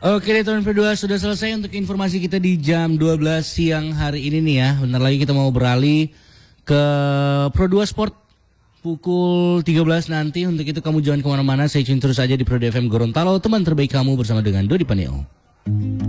Oke deh teman Pro 2 sudah selesai untuk informasi kita di jam 12 siang hari ini nih ya. Bentar lagi kita mau beralih ke Pro 2 Sport pukul 13 nanti. Untuk itu kamu jangan kemana-mana, stay tune terus aja di Pro 2 FM Gorontalo, teman terbaik kamu bersama dengan Dodi Paneo.